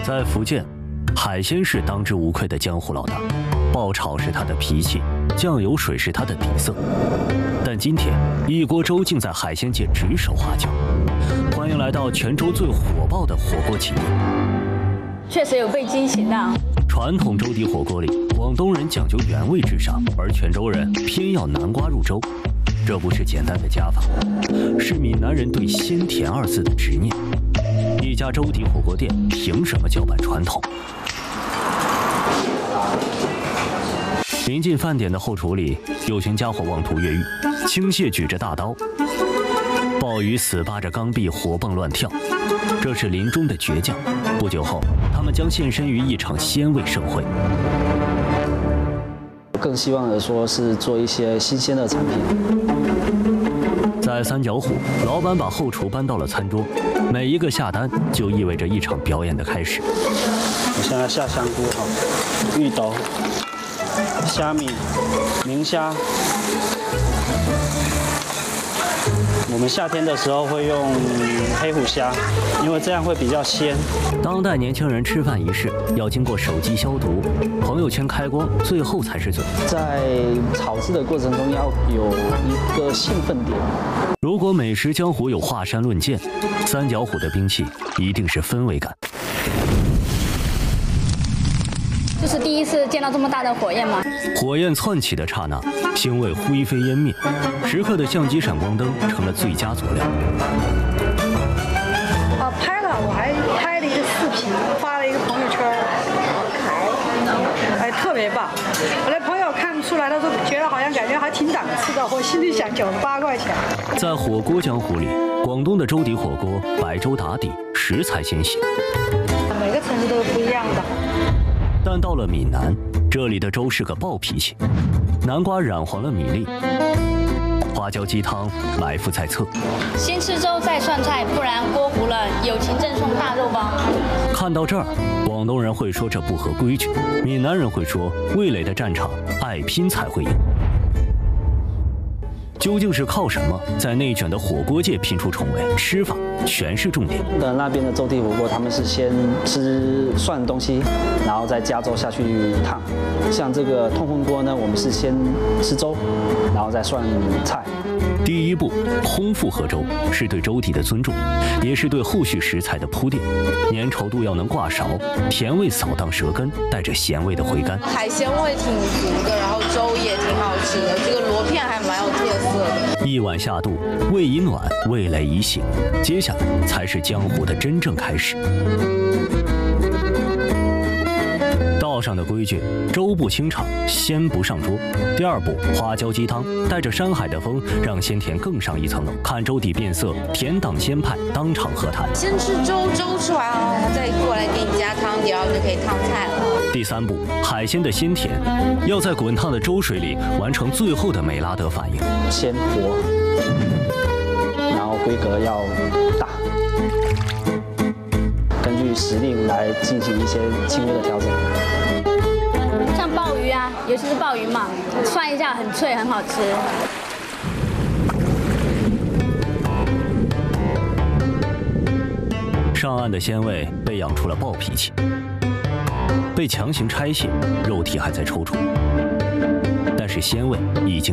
在福建，海鲜是当之无愧的江湖老大，爆炒是他的脾气，酱油水是他的底色。但今天，一锅粥竟在海鲜界指手画脚。欢迎来到泉州最火爆的火锅企业。 确实有被惊喜到。 传统粥底火锅里，广东人讲究原味至上，而泉州人偏要南瓜入粥。这不是简单的加法，是闽南人对鲜甜二字的执念。一家粥底火锅店凭什么叫板传统？临近饭点的后厨里，有群家伙妄图越狱，青蟹举着大刀，鲍鱼死扒着缸壁活蹦乱跳，这是临终的倔强。不久后，他们将现身于一场鲜味盛会。 更希望的说是做一些新鲜的产品。 在三角虎，老板把后厨搬到了餐桌，每一个下单就意味着一场表演的开始。 我现在下香菇哈，芋头、虾米、明虾。我们夏天的时候会用黑虎虾，因为这样会比较鲜。 当代年轻人吃饭仪式要经过手机消毒、朋友圈开光，最后才是嘴。 在炒制的过程中要有一个兴奋点。 如果美食江湖有华山论剑，三角虎的兵器一定是氛围感。 这是第一次见到这么大的火焰吗？ 火焰窜起的刹那，腥味灰飞烟灭，时刻的相机闪光灯成了最佳佐料。 拍了，我还拍了一个视频，发了一个朋友圈，哎，特别棒。我的朋友看出来了，都觉得好像感觉还挺档次的，我心里想98块钱。 在火锅江湖里，广东的粥底火锅白粥打底，食材鲜咸， 每个城市都是不一样的。 但到了闽南，这里的粥是个暴脾气，南瓜染黄了米粒，花椒鸡汤埋伏在侧。 先吃粥再涮菜，不然锅糊了，友情赠送大肉包。 看到这儿，广东人会说这不合规矩，闽南人会说味蕾的战场爱拼才会赢。究竟是靠什么在内卷的火锅界拼出重围？吃法全是重点。 那边的粥底火锅，他们是先吃涮东西，然后再加粥下去烫。像这个痛风锅呢，我们是先吃粥，然后再涮菜。 第一步，空腹喝粥是对粥底的尊重，也是对后续食材的铺垫。粘稠度要能挂勺，甜味扫荡舌根，带着咸味的回甘。 海鲜味挺足的，然后粥也挺好吃的，这个螺片还蛮有特色的。 一碗下肚，胃已暖，味蕾已醒，接下来才是江湖的真正开始。道上的规矩，粥不清场，鲜不上桌。第二步，花椒鸡汤带着山海的风，让鲜甜更上一层楼。看粥底变色，甜党鲜派当场喝谈。 先吃粥，粥吃完后再过来给你加汤底，然后就可以烫菜了。 第三步，海鲜的鲜甜要在滚烫的粥水里完成最后的美拉德反应。 先活，然后规格要大，根据时令来进行一些轻微的调整。 像鲍鱼啊，尤其是鲍鱼嘛，涮一下很脆，很好吃。 上岸的鲜味被养出了暴脾气，被强行拆卸，肉体还在抽搐，但是鲜味已经